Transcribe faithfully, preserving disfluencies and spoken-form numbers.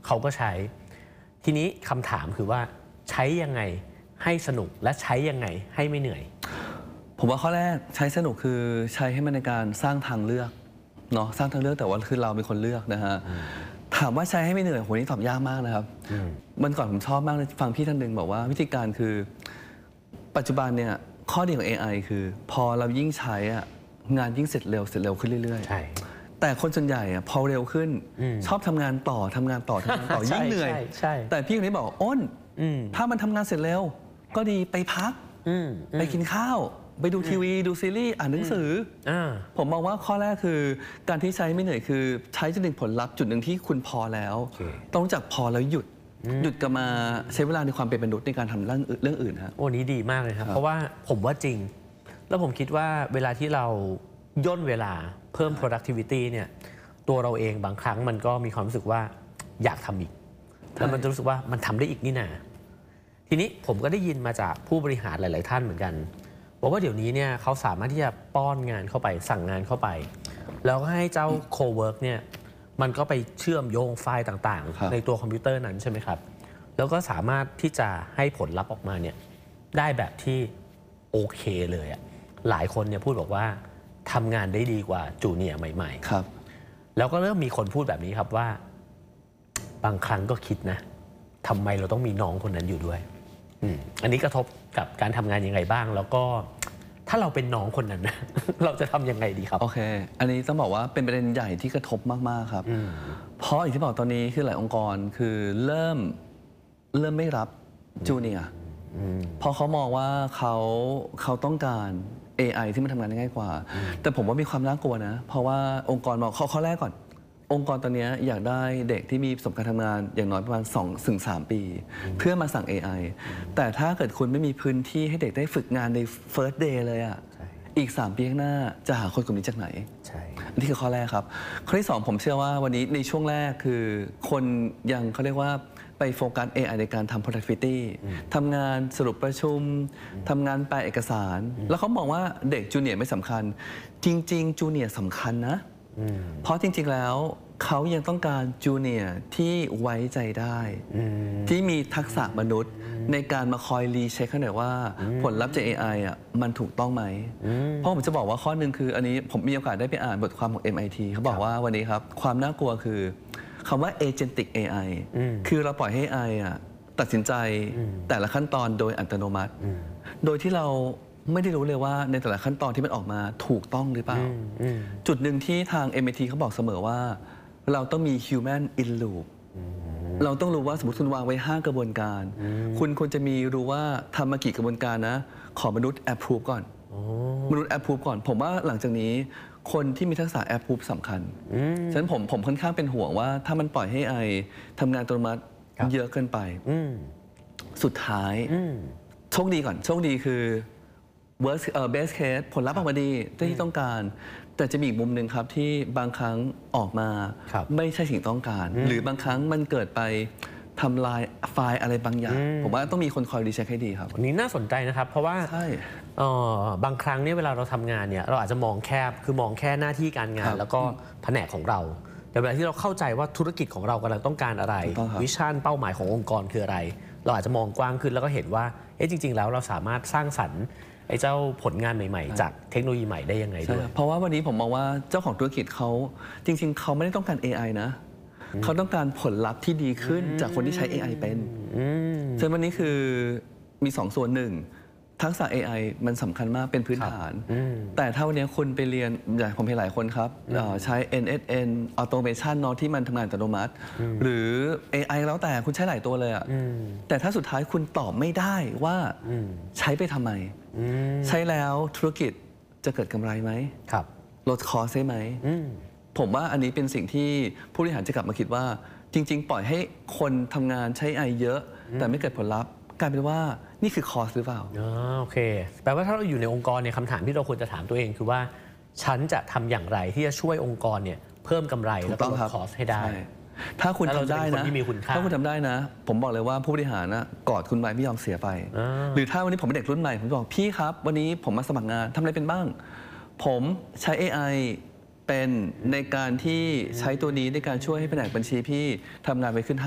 เขาก็ใช้ทีนี้คำถามคือว่าใช้ยังไงให้สนุกและใช้ยังไงให้ไม่เหนื่อยผมว่าข้อแรกใช้สนุกคือใช้ให้มันในการสร้างทางเลือกเนาะสร้างทางเลือกแต่ว่าคือเราเป็นคนเลือกนะฮะถามว่าใช้ให้ไม่เหนื่อยโหนี่ตอบยากมากนะครับมันก่อนผมชอบมากเลยฟังพี่ท่านหนึ่งบอกว่าวิธีการคือปัจจุบันเนี่ยข้อดีของ เอ ไอ คือพอเรายิ่งใช้อะงานยิ่งเสร็จเร็วเสร็จเร็วขึ้นเรื่อยๆแต่คนส่วนใหญ่อะพอเร็วขึ้นชอบทำงานต่อทำงานต่อทำงานต่อยิ่งเหนื่อยแต่พี่คนนี้บอกอ้นถ้ามันทำงานเสร็จเร็วก็ดีไปพักไปกินข้าวไปดูทีวีดูซีรีส์อ่านหนังสือผมมองว่าข้อแรกคือการที่ใช้ไม่เหนื่อยคือใช้จนถึงผลลัพธ์จุดหนึ่งที่คุณพอแล้วต้องรู้จักพอแล้วหยุดหยุดกับมาใช้เวลาในความเป็นมนุษย์ในการทำเรื่องเรื่องอื่นฮะโอ้นี้ดีมากเลยครับเพราะว่าผมว่าจริงแล้วผมคิดว่าเวลาที่เราย่นเวลาเพิ่ม productivity เนี่ยตัวเราเองบางครั้งมันก็มีความรู้สึกว่าอยากทำอีกแล้วมันจะรู้สึกว่ามันทำได้อีกนี่นาทีนี้ผมก็ได้ยินมาจากผู้บริหารหลายๆท่านเหมือนกันบอกว่าเดี๋ยวนี้เนี่ยเขาสามารถที่จะป้อนงานเข้าไปสั่งงานเข้าไปแล้วก็ให้เจ้า co-work เนี่ยมันก็ไปเชื่อมโยงไฟล์ต่างๆในตัวคอมพิวเตอร์นั้นใช่ไหมครับแล้วก็สามารถที่จะให้ผลลัพธ์ออกมาเนี่ยได้แบบที่โอเคเลยอ่ะหลายคนเนี่ยพูดบอกว่าทำงานได้ดีกว่าจูเนียร์ใหม่ๆครับแล้วก็เริ่มมีคนพูดแบบนี้ครับว่าบางครั้งก็คิดนะทำไมเราต้องมีน้องคนนั้นอยู่ด้วยอันนี้กระทบกับการทำงานยังไงบ้างแล้วก็ถ้าเราเป็นน้องคนนั้นนะเราจะทำยังไงดีครับโอเคอันนี้ต้องบอกว่าเป็นประเด็นใหญ่ที่กระทบมากๆครับเพราะอย่างที่บอกตอนนี้คือหลายองค์กรคือเริ่มเริ่มไม่รับจูเนียร์เพราะเขามองว่าเขาเขาต้องการ เอ ไอ ที่มันทำงานได้ง่ายกว่าแต่ผมว่ามีความน่ากลัวนะเพราะว่าองค์กรมองข้อแรกก่อนองค์กรตอนนี้อยากได้เด็กที่มีประสบการณ์ทำงานอย่างน้อยประมาณ สองถึงสาม ปีเพื่อมาสั่ง เอ ไอ แต่ถ้าเกิดคุณไม่มีพื้นที่ให้เด็กได้ฝึกงานใน first day เลยอ่ะอีกสามปีข้างหน้าจะหาคนกลุ่มนี้จากไหนใช่นี่คือข้อแรกครับข้อที่สองผมเชื่อว่าวันนี้ในช่วงแรกคือคนยังเขาเรียกว่าไปโฟกัส เอ ไอ ในการทำ productivity ทำงานสรุปประชุมทำงานแปลเอกสารแล้วเขามองว่าเด็กจูเนียร์ไม่สำคัญจริงๆจูเนียร์สำคัญนะเพราะจริงๆแล้วเขายังต้องการจูเนียร์ที่ไว้ใจได้ที่มีทักษะมนุษย์ในการมาคอยรีเช็คให้หน่อยว่าผลลัพธ์จาก เอ ไอ อ่ะมันถูกต้องไหมเพราะผมจะบอกว่าข้อหนึ่งคืออันนี้ผมมีโอกาสได้ไปอ่านบทความของ เอ็ม ไอ ที เขาบอกว่าวันนี้ครับความน่ากลัวคือคำว่า agentic เอ ไอ คือเราปล่อยให้ เอ ไอ อ่ะตัดสินใจแต่ละขั้นตอนโดยอัตโนมัติโดยที่เราไม่ได้รู้เลยว่าในแต่ละขั้นตอนที่มันออกมาถูกต้องหรือเปล่าจุดหนึ่งที่ทาง เอ็ม ไอ ที เขาบอกเสมอว่าเราต้องมี human in loop เราต้องรู้ว่าสมมติคุณวางไว้ห้ากระบวนการคุณควรจะมีรู้ว่าทำมากี่กระบวนการนะขอมนุษย์ approve ก่อนมนุษย์ approve ก่อนผมว่าหลังจากนี้คนที่มีทักษะ approve สำคัญฉะนั้นผมผมค่อนข้างเป็นห่วงว่าถ้ามันปล่อยให้ไอทำงานอัตโนมัติเยอะเกินไปสุดท้ายโชคดีก่อนโชคดีคือ worst best case ผลลัพธ์ออกมาดีที่ต้องการแต่จะมีอีกมุมหนึ่งครับที่บางครั้งออกมาไม่ใช่สิ่งต้องการหรือบางครั้งมันเกิดไปทำลายไฟล์อะไรบางอย่างผมว่าต้องมีคนคอยรีเช็คให้ดีครับอันนี้น่าสนใจนะครับเพราะว่าบางครั้งเนี่ยเวลาเราทำงานเนี่ยเราอาจจะมองแคบคือมองแค่หน้าที่การงานแล้วก็แผนกของเราแต่เวลาที่เราเข้าใจว่าธุรกิจของเรากำลังต้องการอะไรวิชั่นเป้าหมายขององค์กรคืออะไรเราอาจจะมองกว้างขึ้นแล้วก็เห็นว่าเอ๊ะจริงๆแล้วเราสามารถสร้างสรรค์ไอ้เจ้าผลงานใหม่ๆจากเทคโนโลยีใหม่ได้ยังไงด้วยเพราะว่าวันนี้ผมมองว่าเจ้าของธุรกิจเขาจริงๆเขาไม่ได้ต้องการ เอ ไอ นะเขาต้องการผลลัพธ์ที่ดีขึ้นจากคนที่ใช้ เอ ไอ เป็นฉะนั้นวันนี้คือมีสองส่วนหนึ่งทักษะ เอ ไอ มันสำคัญมากเป็นพื้นฐานแต่ถ้าวันนี้คุณไปเรียนอย่างผมเห็นหลายคนครับใช้ เอ็น เอส เอ็น Automation เนาะที่มันทำงานอัตโนมัติหรือ เอ ไอ แล้วแต่คุณใช้หลายตัวเลยอะแต่ถ้าสุดท้ายคุณตอบไม่ได้ว่าใช้ไปทำไมใช้แล้วธุรกิจจะเกิดกำไรไหมลดคอสได้ไหมผมว่าอันนี้เป็นสิ่งที่ผู้บริหารจะกลับมาคิดว่าจริงๆปล่อยให้คนทำงานใช้ เอ ไอ เยอะแต่ไม่เกิดผลลัพธ์กลายเป็นว่านี่คือคอสหรือเปล่าอ๋อโอเคแปลว่าถ้าเราอยู่ในองค์กรเนี่ยคำถามที่เราควรจะถามตัวเองคือว่าฉันจะทำอย่างไรที่จะช่วยองค์กรเนี่ยเพิ่มกำไรแล้วก็ลดคอสให้ได้ถ้าคุณทำได้นะถ้าคุณทำได้นะผมบอกเลยว่าผู้บริหารนะกอดคุณไว้ไม่ยอมเสียไปหรือถ้าวันนี้ผมเป็นเด็กรุ่นใหม่ผมบอกพี่ครับวันนี้ผมมาสมัครงานทำอะไรเป็นบ้างผมใช้ เอ ไอ เป็นในการที่ใช้ตัวนี้ในการช่วยให้แผนกบัญชีพี่ทำงานไปขึ้น